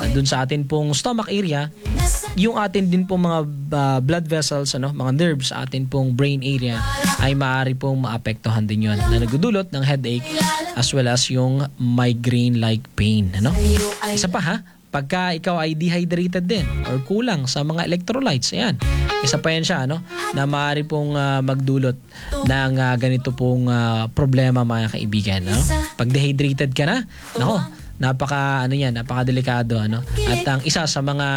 dun sa atin pong stomach area, yung atin din pong mga blood vessels, mga nerves sa atin pong brain area ay maaari pong maapektuhan din yun na nagdudulot ng headache as well as yung migraine-like pain. Isa pa pagka ikaw ay dehydrated din or kulang sa mga electrolytes, ayan. Isa pa yan siya, na maaari pong magdulot ng ganito pong problema, mga kaibigan. Pag dehydrated ka na, napaka-delikado. At ang isa sa mga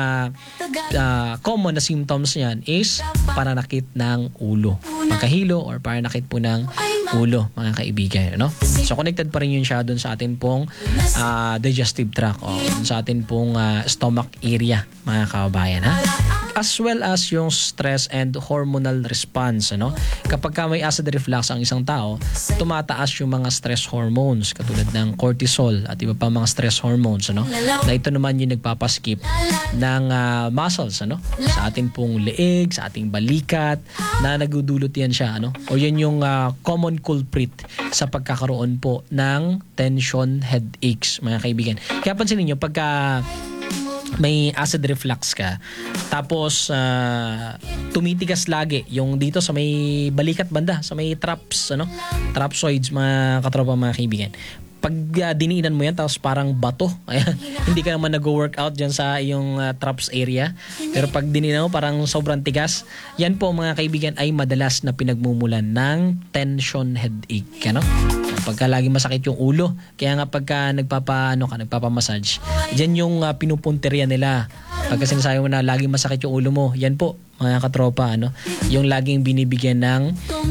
common na symptoms niyan is pananakit ng ulo. Pagkahilo or pananakit po ng ulo, mga kaibigan. So connected pa rin yun siya dun sa atin pong digestive tract o dun sa atin pong stomach area, mga kababayan. As well as yung stress and hormonal response. Kapag may acid reflux ang isang tao, tumataas yung mga stress hormones katulad ng cortisol at iba pa mga stress hormones. Na ito naman yung nagpapaskip ng muscles sa ating pong leeg, sa ating balikat, na nagdudulot yan siya. O yan yung common culprit sa pagkakaroon po ng tension headaches, mga kaibigan. Kaya pansinin nyo, pagka may acid reflux ka, tapos tumitigas lagi yung dito sa may balikat banda, sa may trapsoids, mga katropa, mga kaibigan. Pag diniinan mo yan, tapos parang bato, ayan, hindi ka naman nag-workout dyan sa iyong traps area, pero pag diniinan mo parang sobrang tigas, yan po, mga kaibigan, ay madalas na pinagmumulan ng tension headache. Pagka lagi masakit yung ulo, kaya nga pagka nagpapamassage, dyan yung pinupunteriya nila. Pagka sinasabi mo na lagi masakit yung ulo mo, yan po, mga katropa, yung laging binibigyan ng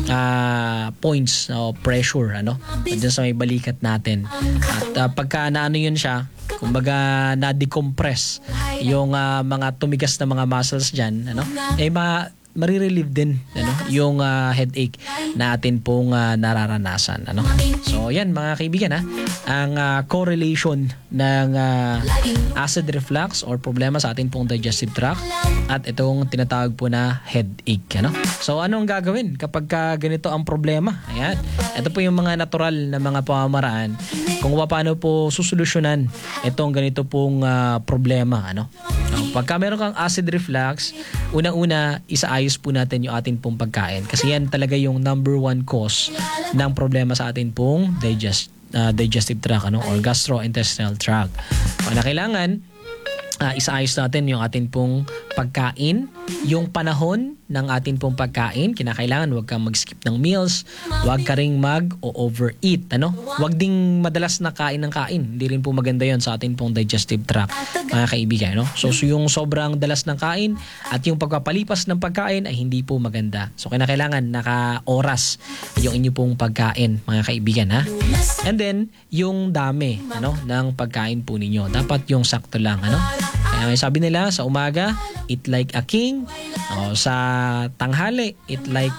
points o pressure, dyan sa may balikat natin. At pagka yun siya, kumbaga na-decompress yung mga tumigas na mga muscles dyan, marirelieve din yung headache na atin pong nararanasan. So yan, mga kaibigan, ang correlation ng acid reflux or problema sa atin pong digestive tract at itong tinatawag po na headache. So anong gagawin kapag ganito ang problema? Ayan. Ito po yung mga natural na mga pamamaraan kung paano po susolusyonan itong ganito pong problema. Pagka meron kang acid reflux, unang-una, isaayos po natin yung atin pong pagkain. Kasi yan talaga yung number one cause ng problema sa atin pong digestive tract or gastrointestinal tract. Kailangan, isaayos natin yung atin pong pagkain, yung panahon ng atin pong pagkain. Kinakailangan huwag kang mag-skip ng meals, huwag ka ring mag-overeat. Huwag ding madalas na kain ng kain. Hindi rin po maganda yon sa atin pong digestive tract, mga kaibigan. So yung sobrang dalas ng kain at yung pagpapalipas ng pagkain ay hindi po maganda. So kinakailangan naka-oras yung inyo pong pagkain, mga kaibigan. And then, yung dami ng pagkain po ninyo. Dapat yung sakto lang. Sabi nila, sa umaga, eat like a king. Sa tanghali, eat like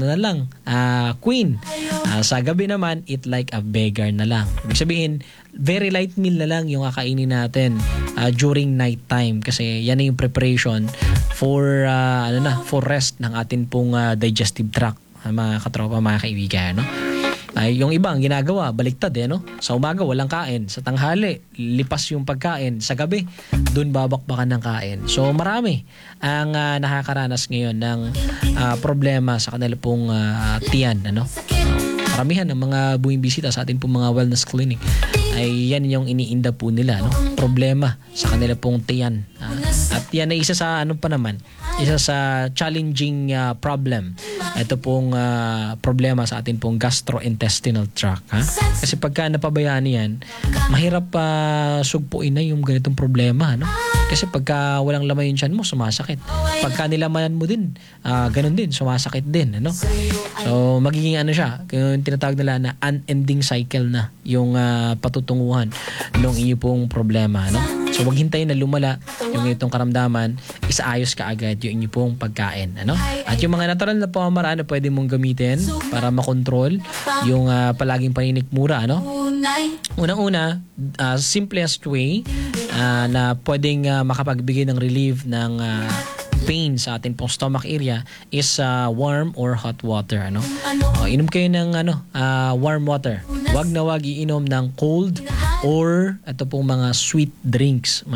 queen. Sa gabi naman, eat like a beggar na lang. Ibig sabihin, very light meal na lang yung kakainin natin during night time. Kasi yan na yung preparation for rest ng atin pong digestive tract, mga katropa, mga kaibigan. Ay, yung iba ang ginagawa, baliktad Sa umaga walang kain, sa tanghali lipas yung pagkain, sa gabi doon babakbakan ng kain. So marami ang nakakaranas ngayon ng problema sa kanila pong tiyan. Karamihan ng mga bumibisita sa atin pong mga wellness clinic ay yan yung iniinda po nila, problema sa kanila pong tiyan. At yan ay isa sa isa sa challenging problem. Ito pong problema sa atin pong gastrointestinal tract. Kasi pagka napabayaan yan, mahirap sugpuin na yung ganitong problema. Kasi pagka walang laman yung tiyan mo, sumasakit. Pagka nilamanan mo din, ganun din, sumasakit din. So magiging siya, yung tinatawag nila na unending cycle na yung patutunguhan ng iyo pong problema. So wag hintayin na lumala yung itong karamdaman, isaayos ka agad yung inyo pong pagkain. At yung mga natural na pamamaraan na pwede mong gamitin para makontrol yung palaging paninikmura. Unang-una, simplest way na pwedeng makapagbigay ng relief ng pain sa ating pong stomach area is warm or hot water. Inom kayo ng warm water. Wag na wag iinom ng cold or ito pong mga sweet drinks.